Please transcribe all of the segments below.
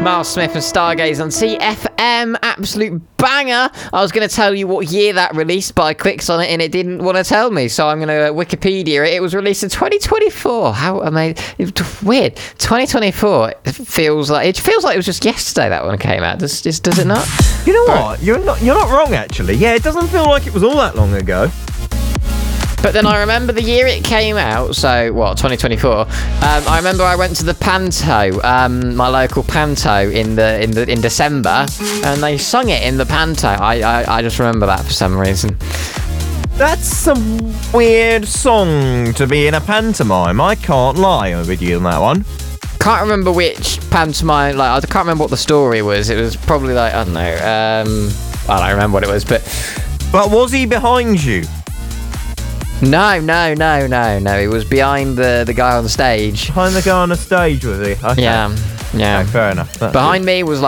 Miles Smith and Stargaze on CFM. Absolute banger. I was going to tell you what year that released, but I clicked on it and it didn't want to tell me. So I'm going to Wikipedia it. It was released in 2024. How amazing. It's weird. 2024. It feels like it was just yesterday that one came out. Does it not? You know what? You're not wrong, actually. Yeah, it doesn't feel like it was all that long ago. But then I remember the year it came out, so, 2024. I remember I went to the Panto, my local Panto in December, and they sung it in the Panto. I just remember that for some reason. That's a weird song to be in a pantomime. I can't lie with you on that one. Can't remember which pantomime, I can't remember what the story was. It was probably I don't know, I don't remember what it was, but... But was he behind you? No. It was behind the guy on the stage. Behind the guy on the stage, was he? Okay. Yeah. Okay, fair enough. That's behind me was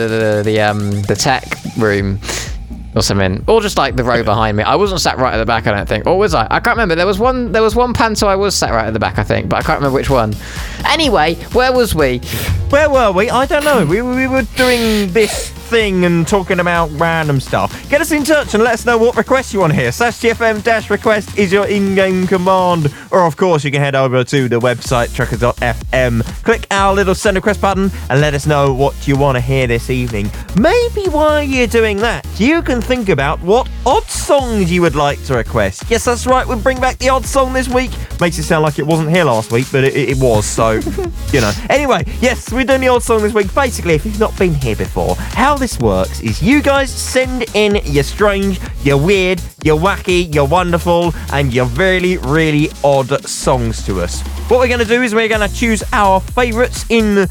the tech room or something, or just the row behind me. I wasn't sat right at the back, I don't think, or was I? I can't remember. There was one panto I was sat right at the back, I think, but I can't remember which one. Anyway, where was we? Where were we? I don't know. We were doing this thing and talking about random stuff. Get us in touch and let us know what requests you want to hear. /TFM-request is your in-game command. Or, of course, you can head over to the website, truckers.fm. Click our little send request button and let us know what you want to hear this evening. Maybe while you're doing that, you can think about what odd songs you would like to request. Yes, that's right. We'll bring back the odd song this week. Makes it sound like it wasn't here last week, but it was, so, Anyway, yes, we're doing the odd song this week. Basically, if you've not been here before, how this works is you guys send in your strange, your weird, your wacky, your wonderful, and your really, really odd songs to us. What we're going to do is we're going to choose our favourites in...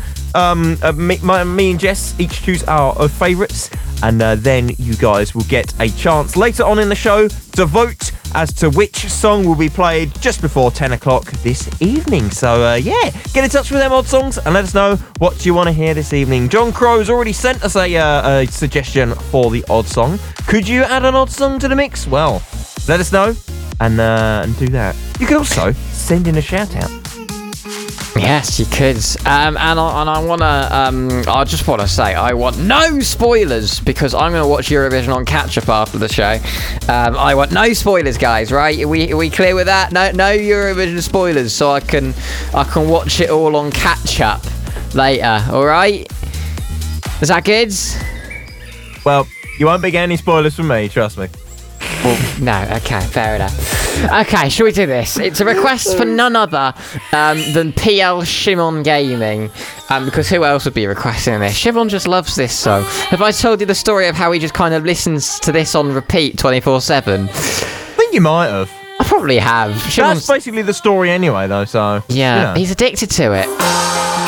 me and Jess each choose our favourites, and then you guys will get a chance later on in the show to vote as to which song will be played just before 10 o'clock this evening. So, get in touch with them odd songs and let us know what you want to hear this evening. John Crow's already sent us a suggestion for the odd song. Could you add an odd song to the mix? Well, let us know and do that. You can also send in a shout-out. Yes, you could. And I want to... I just want to say, I want no spoilers, because I'm going to watch Eurovision on catch-up after the show. I want no spoilers, guys, right? Are we clear with that? No Eurovision spoilers, so I can watch it all on catch-up later, all right? Is that good? Well, you won't be getting any spoilers from me, trust me. Well, no, okay, fair enough. Okay, shall we do this? It's a request for none other than PL Shimon Gaming, because who else would be requesting this? Shimon just loves this song. Have I told you the story of how he just kind of listens to this on repeat 24/7? I think you might have. I probably have. That's basically the story anyway, though, so... Yeah, he's addicted to it.